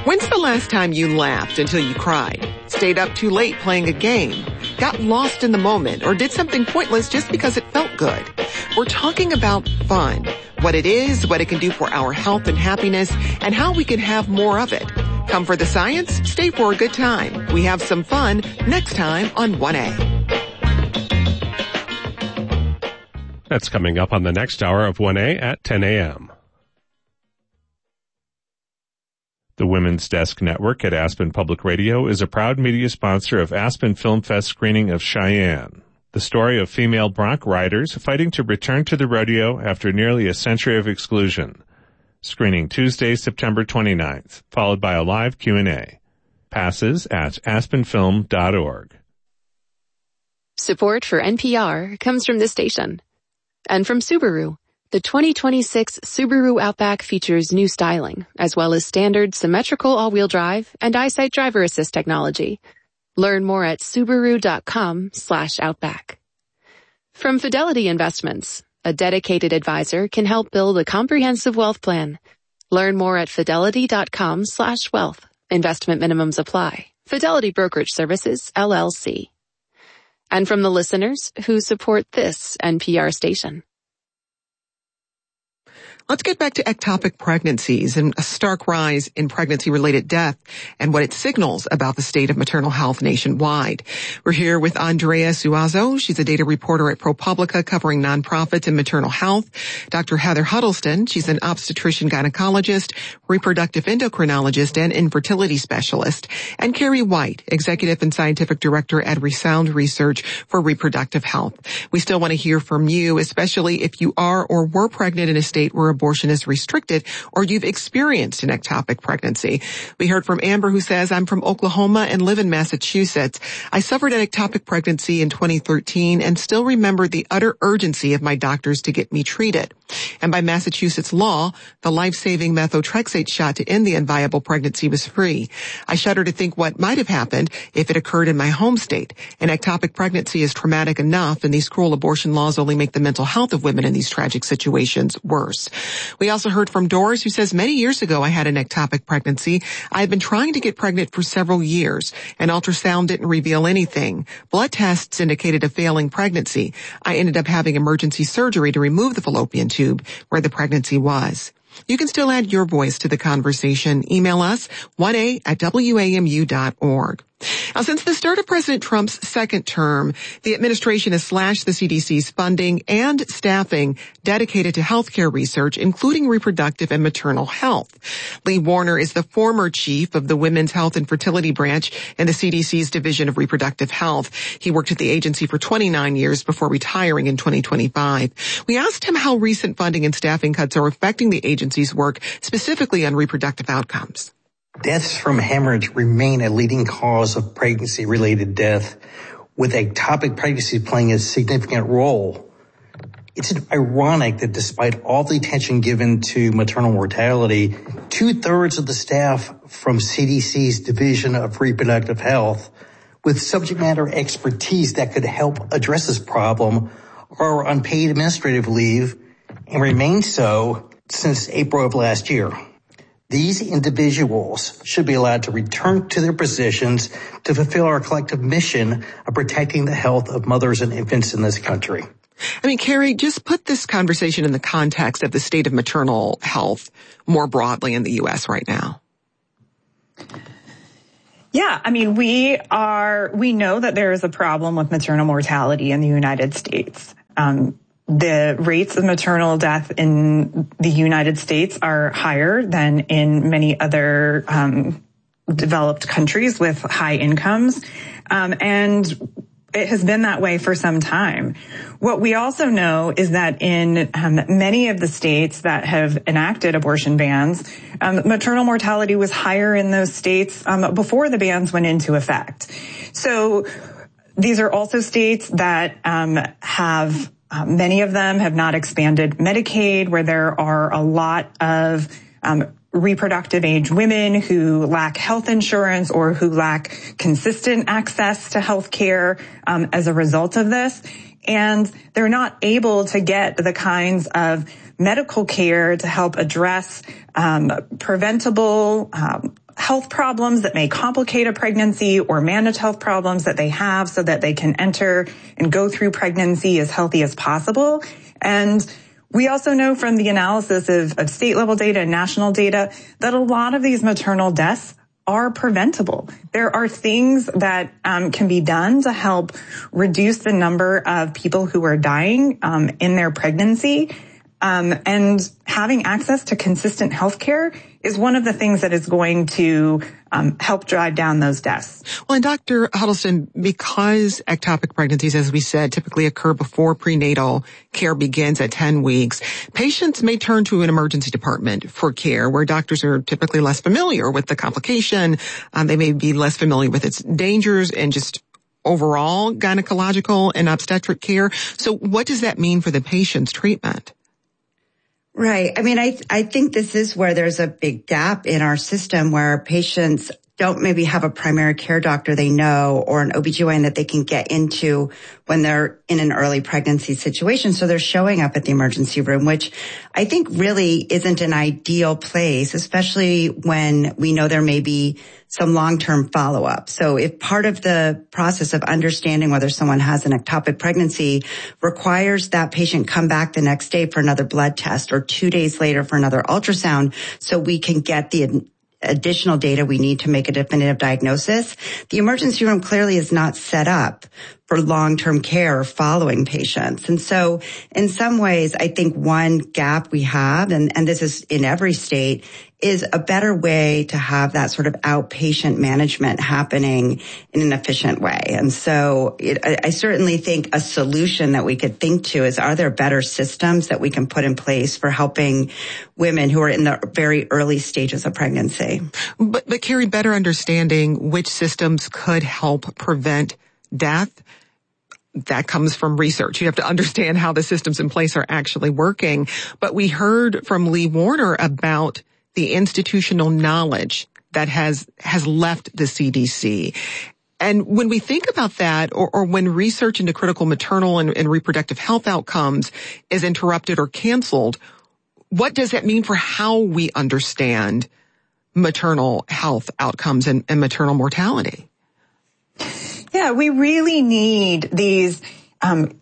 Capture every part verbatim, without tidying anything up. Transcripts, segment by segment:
When's the last time you laughed until you cried? Stayed up too late playing a game? Got lost in the moment? Or did something pointless just because it felt good? We're talking about fun. What it is, what it can do for our health and happiness, and how we can have more of it. Come for the science, stay for a good time. We have some fun next time on one A. That's coming up on the next hour of one A at ten a.m. The Women's Desk Network at Aspen Public Radio is a proud media sponsor of Aspen Film Fest screening of Cheyenne, the story of female bronc riders fighting to return to the rodeo after nearly a century of exclusion. Screening Tuesday, September twenty-ninth, followed by a live Q and A. Passes at aspen film dot org. Support for N P R comes from this station. And from Subaru. The twenty twenty-six Subaru Outback features new styling, as well as standard symmetrical all-wheel drive and EyeSight driver assist technology. Learn more at subaru.com slash outback. From Fidelity Investments, a dedicated advisor can help build a comprehensive wealth plan. Learn more at fidelity.com slash wealth. Investment minimums apply. Fidelity Brokerage Services, L L C. And from the listeners who support this N P R station. Let's get back to ectopic pregnancies and a stark rise in pregnancy-related death and what it signals about the state of maternal health nationwide. We're here with Andrea Suazo. She's a data reporter at ProPublica covering nonprofits and maternal health. Doctor Heather Huddleston. She's an obstetrician gynecologist, reproductive endocrinologist, and infertility specialist. And Carrie White, executive and scientific director at Resound Research for Reproductive Health. We still want to hear from you, especially if you are or were pregnant in a state where abortion is restricted or you've experienced an ectopic pregnancy. We heard from Amber, who says, I'm from Oklahoma and live in Massachusetts. I suffered an ectopic pregnancy in twenty thirteen and still remember the utter urgency of my doctors to get me treated. And by Massachusetts law, the life-saving methotrexate shot to end the unviable pregnancy was free. I shudder to think what might have happened if it occurred in my home state. An ectopic pregnancy is traumatic enough, and these cruel abortion laws only make the mental health of women in these tragic situations worse. We also heard from Doris, who says, many years ago I had an ectopic pregnancy. I had been trying to get pregnant for several years. An ultrasound didn't reveal anything. Blood tests indicated a failing pregnancy. I ended up having emergency surgery to remove the fallopian tube where the pregnancy was. You can still add your voice to the conversation. Email us, one A at W A M U dot org. Now, since the start of President Trump's second term, the administration has slashed the C D C's funding and staffing dedicated to healthcare research, including reproductive and maternal health. Lee Warner is the former chief of the Women's Health and Fertility Branch in the C D C's Division of Reproductive Health. He worked at the agency for twenty-nine years before retiring in twenty twenty-five. We asked him how recent funding and staffing cuts are affecting the agency's work, specifically on reproductive outcomes. Deaths from hemorrhage remain a leading cause of pregnancy-related death, with ectopic pregnancy playing a significant role. It's ironic that despite all the attention given to maternal mortality, two-thirds of the staff from C D C's Division of Reproductive Health, with subject matter expertise that could help address this problem, are on paid administrative leave and remain so since April of last year. These individuals should be allowed to return to their positions to fulfill our collective mission of protecting the health of mothers and infants in this country. I mean, Carrie, just put this conversation in the context of the state of maternal health more broadly in the U S right now. Yeah, I mean, we are, we know that there is a problem with maternal mortality in the United States. Um, The rates of maternal death in the United States are higher than in many other um, developed countries with high incomes, um, and it has been that way for some time. What we also know is that in um, many of the states that have enacted abortion bans, um, maternal mortality was higher in those states um, before the bans went into effect. So these are also states that um, have Um, many of them have not expanded Medicaid, where there are a lot of um, reproductive age women who lack health insurance or who lack consistent access to health care um, as a result of this. And they're not able to get the kinds of medical care to help address um, preventable um, health problems that may complicate a pregnancy or manage health problems that they have so that they can enter and go through pregnancy as healthy as possible. And we also know from the analysis of, of state level data and national data that a lot of these maternal deaths are preventable. There are things that um, can be done to help reduce the number of people who are dying um, in their pregnancy. Um, and having access to consistent health care is one of the things that is going to um, help drive down those deaths. Well, and Doctor Huddleston, because ectopic pregnancies, as we said, typically occur before prenatal care begins at ten weeks, patients may turn to an emergency department for care where doctors are typically less familiar with the complication. Um, they may be less familiar with its dangers and just overall gynecological and obstetric care. So what does that mean for the patient's treatment? Right. I mean, I I think this is where there's a big gap in our system where patients don't maybe have a primary care doctor they know or an O B G Y N that they can get into when they're in an early pregnancy situation. So they're showing up at the emergency room, which I think really isn't an ideal place, especially when we know there may be some long-term follow-up. So if part of the process of understanding whether someone has an ectopic pregnancy requires that patient come back the next day for another blood test or two days later for another ultrasound so we can get the additional data we need to make a definitive diagnosis, the emergency room clearly is not set up for long-term care following patients. And so in some ways, I think one gap we have, and, and this is in every state, is a better way to have that sort of outpatient management happening in an efficient way. And so it, I, I certainly think a solution that we could think to is, are there better systems that we can put in place for helping women who are in the very early stages of pregnancy? But, but Carrie, better understanding which systems could help prevent death, that comes from research. You have to understand how the systems in place are actually working. But we heard from Lee Warner about the institutional knowledge that has has left the C D C. And when we think about that, or, or when research into critical maternal and, and reproductive health outcomes is interrupted or canceled, what does that mean for how we understand maternal health outcomes and, and maternal mortality? Yeah, we really need these um,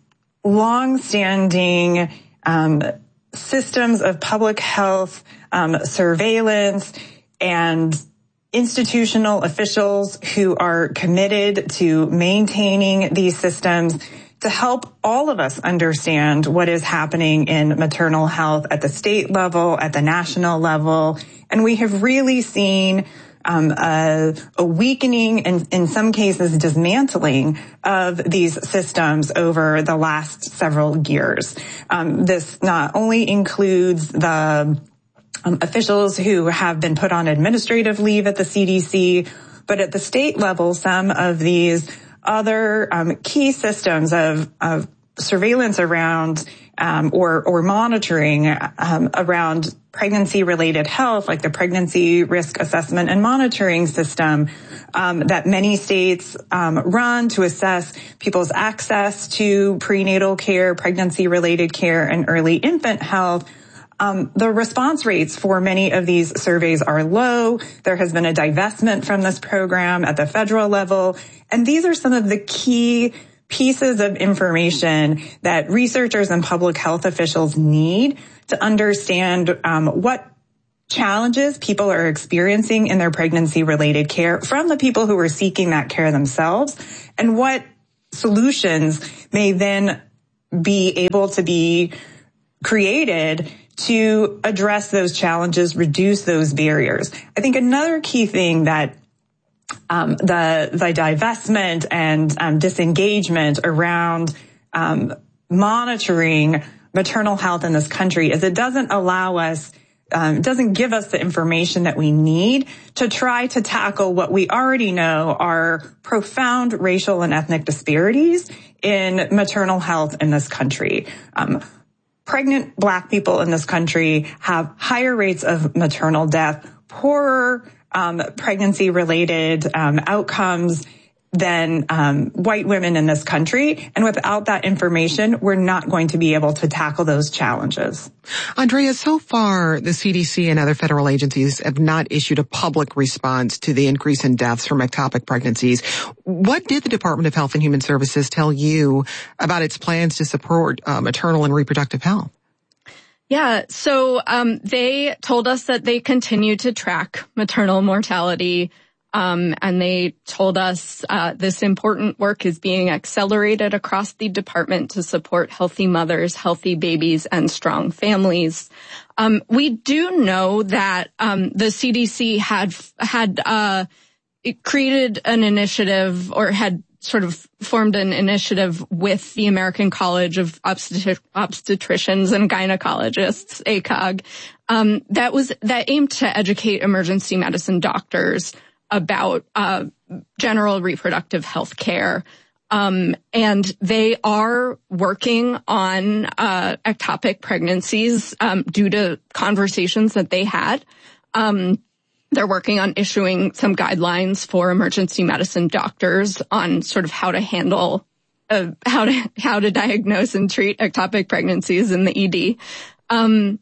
long-standing um, systems of public health um, surveillance and institutional officials who are committed to maintaining these systems to help all of us understand what is happening in maternal health at the state level, at the national level. And we have really seen Um, a, a weakening and in some cases dismantling of these systems over the last several years. Um, this not only includes the um, officials who have been put on administrative leave at the C D C, but at the state level, some of these other um, key systems of, of surveillance around um, or, or monitoring um, around pregnancy-related health, like the Pregnancy Risk Assessment and Monitoring System um, that many states um, run to assess people's access to prenatal care, pregnancy-related care, and early infant health. Um, the response rates for many of these surveys are low. There has been a divestment from this program at the federal level, and these are some of the key pieces of information that researchers and public health officials need to understand um, what challenges people are experiencing in their pregnancy-related care from the people who are seeking that care themselves, and what solutions may then be able to be created to address those challenges, reduce those barriers. I think another key thing that Um, the, the divestment and um, disengagement around um, monitoring maternal health in this country is it doesn't allow us, um, doesn't give us the information that we need to try to tackle what we already know are profound racial and ethnic disparities in maternal health in this country. Um, pregnant Black people in this country have higher rates of maternal death, poorer Um, pregnancy-related um, outcomes. than um, white women in this country. And without that information, we're not going to be able to tackle those challenges. Andrea, so far, the C D C and other federal agencies have not issued a public response to the increase in deaths from ectopic pregnancies. What did the Department of Health and Human Services tell you about its plans to support uh, maternal and reproductive health? Yeah, so um, they told us that they continue to track maternal mortality. Um, and they told us uh, this important work is being accelerated across the department to support healthy mothers, healthy babies, and strong families. Um, we do know that um, the C D C had had uh, created an initiative or had sort of formed an initiative with the American College of Obstetri- Obstetricians and Gynecologists, A C O G, um, that was that aimed to educate emergency medicine doctors about uh general reproductive health care. Um, and they are working on uh ectopic pregnancies um, due to conversations that they had. Um, they're working on issuing some guidelines for emergency medicine doctors on sort of how to handle, uh, how to how to diagnose and treat ectopic pregnancies in the E D. Um,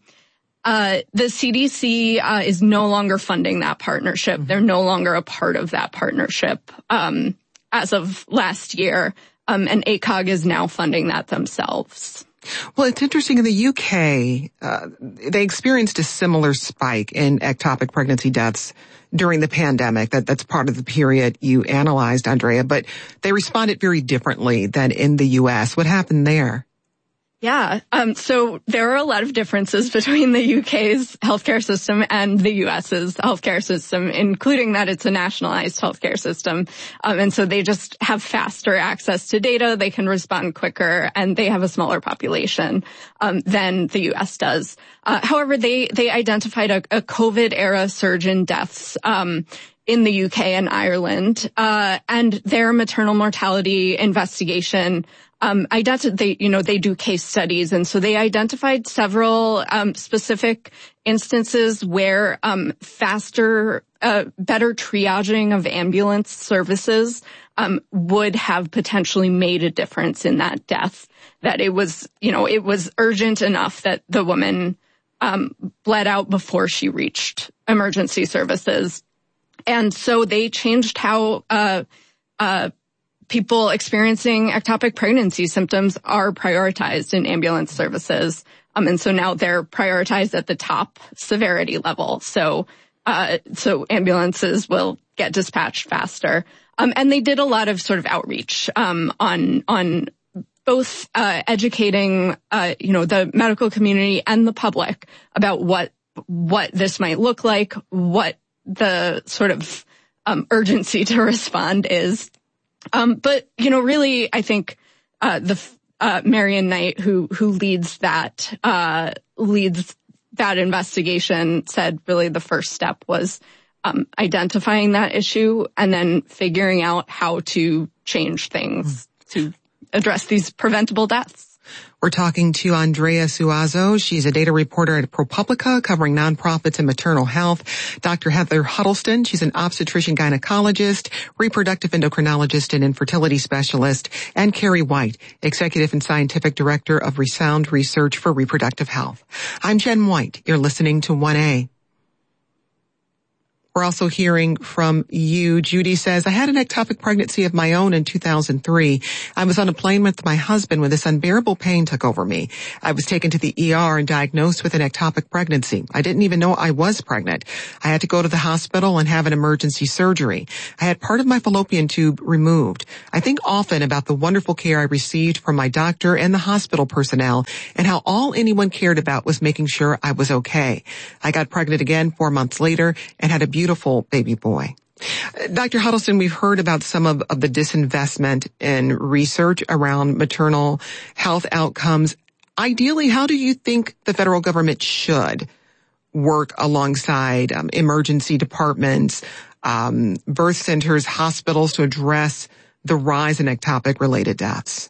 Uh, the C D C, uh, is no longer funding that partnership. They're no longer a part of that partnership, um, as of last year. Um, and A C O G is now funding that themselves. Well, it's interesting. In the U K, uh, they experienced a similar spike in ectopic pregnancy deaths during the pandemic. That, that's part of the period you analyzed, Andrea, but they responded very differently than in the U S. What happened there? Yeah. Um, so there are a lot of differences between the U K's healthcare system and the U S's healthcare system, including that it's a nationalized healthcare system. Um, and so they just have faster access to data. They can respond quicker, and they have a smaller population um, than the U S does. Uh, however, they, they identified a, a COVID era surge in deaths um, in the U K and Ireland, uh, and their maternal mortality investigation Um, identified, they, you know, they do case studies. And so they identified several, um, specific instances where, um, faster, uh, better triaging of ambulance services, um, would have potentially made a difference in that death. That it was, you know, it was urgent enough that the woman, um, bled out before she reached emergency services. And so they changed how, uh, uh, people experiencing ectopic pregnancy symptoms are prioritized in ambulance services. Um, and so now they're prioritized at the top severity level. So, uh, so ambulances will get dispatched faster. Um, and they did a lot of sort of outreach, um, on, on both, uh, educating, uh, you know, the medical community and the public about what, what this might look like, what the sort of, um, urgency to respond is. Um, but, you know, really, I think, uh, the, uh, Marian Knight, who, who leads that, uh, leads that investigation, said really the first step was, um, identifying that issue and then figuring out how to change things to address these preventable deaths. We're talking to Andrea Suazo. She's a data reporter at ProPublica covering nonprofits and maternal health. Doctor Heather Huddleston, she's an obstetrician gynecologist, reproductive endocrinologist, and infertility specialist. And Carrie White, executive and scientific director of Resound Research for Reproductive Health. I'm Jen White. You're listening to one A. We're also hearing from you. Judy says, I had an ectopic pregnancy of my own in two thousand three. I was on a plane with my husband when this unbearable pain took over me. I was taken to the E R and diagnosed with an ectopic pregnancy. I didn't even know I was pregnant. I had to go to the hospital and have an emergency surgery. I had part of my fallopian tube removed. I think often about the wonderful care I received from my doctor and the hospital personnel and how all anyone cared about was making sure I was okay. I got pregnant again four months later and had a beautiful beautiful baby boy. Doctor Huddleston, we've heard about some of, of the disinvestment in research around maternal health outcomes. Ideally, how do you think the federal government should work alongside um, emergency departments, um, birth centers, hospitals to address the rise in ectopic-related deaths?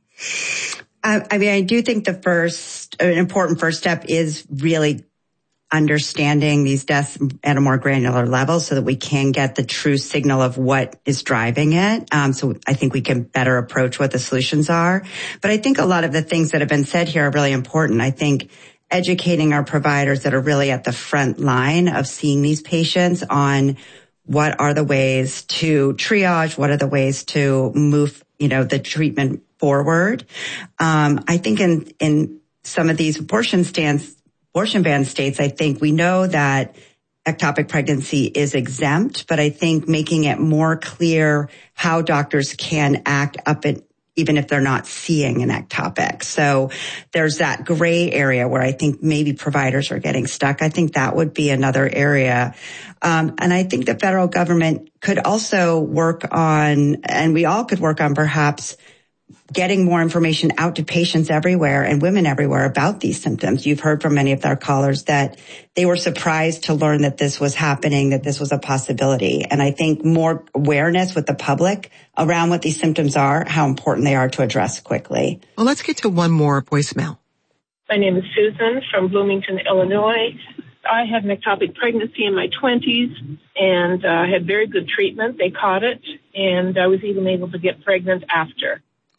I, I mean, I do think the first, an important first step is really understanding these deaths at a more granular level so that we can get the true signal of what is driving it. Um, so I think we can better approach what the solutions are. But I think a lot of the things that have been said here are really important. I think educating our providers that are really at the front line of seeing these patients on what are the ways to triage, what are the ways to move, you know, the treatment forward. Um, I think in, in some of these abortion stance, abortion ban states, I think we know that ectopic pregnancy is exempt, but I think making it more clear how doctors can act up at even if they're not seeing an ectopic. So there's that gray area where I think maybe providers are getting stuck. I think that would be another area. Um, and I think the federal government could also work on, and we all could work on perhaps getting more information out to patients everywhere and women everywhere about these symptoms. You've heard from many of our callers that they were surprised to learn that this was happening, that this was a possibility. And I think more awareness with the public around what these symptoms are, how important they are to address quickly. Well, let's get to one more voicemail. My name is Susan from Bloomington, Illinois. I had an ectopic pregnancy in my twenties and uh, had very good treatment. They caught it, and I was even able to get pregnant after.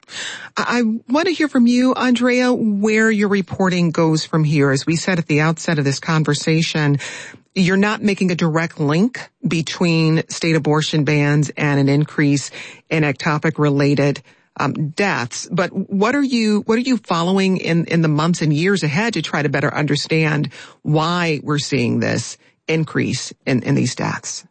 I want to hear from you, Andrea, where your reporting goes from here. As we said at the outset of this conversation, you're not making a direct link between state abortion bans and an increase in ectopic-related um, deaths. But what are you what are you following in, in the months and years ahead to try to better understand why we're seeing this increase in, in these deaths?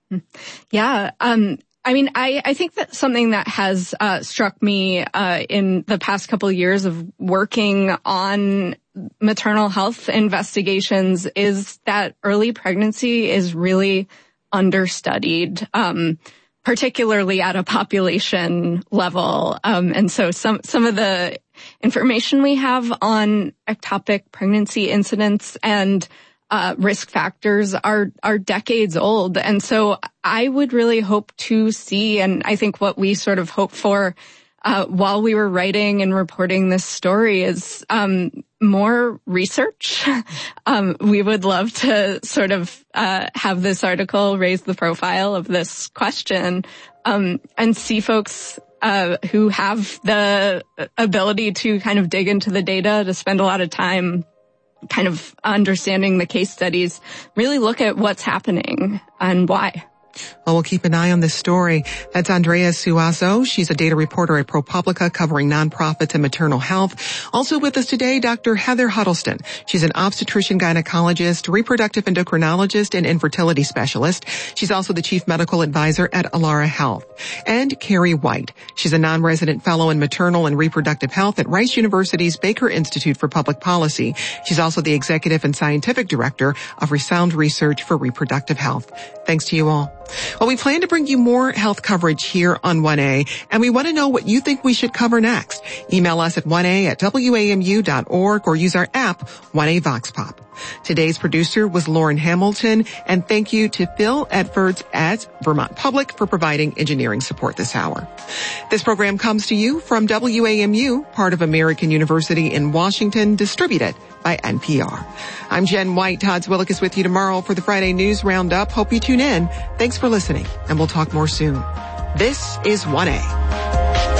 Yeah. Um, I mean, I, I think that something that has uh, struck me uh, in the past couple of years of working on maternal health investigations is that early pregnancy is really understudied, um, particularly at a population level. Um, and so some, some of the information we have on ectopic pregnancy incidence and Uh, risk factors are, are decades old. And so I would really hope to see, and I think what we sort of hope for, uh, while we were writing and reporting this story is, um, more research. um, we would love to sort of, uh, have this article raise the profile of this question, um, and see folks Uh, who have the ability to kind of dig into the data, to spend a lot of time kind of understanding the case studies, really look at what's happening and why. Well, we'll keep an eye on this story. That's Andrea Suazo. She's a data reporter at ProPublica covering nonprofits and maternal health. Also with us today, Doctor Heather Huddleston. She's an obstetrician gynecologist, reproductive endocrinologist, and infertility specialist. She's also the chief medical advisor at Alara Health. And Carrie White. She's a non-resident fellow in maternal and reproductive health at Rice University's Baker Institute for Public Policy. She's also the executive and scientific director of Resound Research for Reproductive Health. Thanks to you all. Well, we plan to bring you more health coverage here on one A, and we want to know what you think we should cover next. Email us at one A at W A M U dot org or use our app, one A Vox Pop. Today's producer was Lauren Hamilton, and thank you to Phil Edwards at Vermont Public for providing engineering support this hour. This program comes to you from W A M U, part of American University in Washington, distributed by N P R. I'm Jen White. Todd Zwillick is with you tomorrow for the Friday News Roundup. Hope you tune in. Thanks for listening, and we'll talk more soon. This is one A.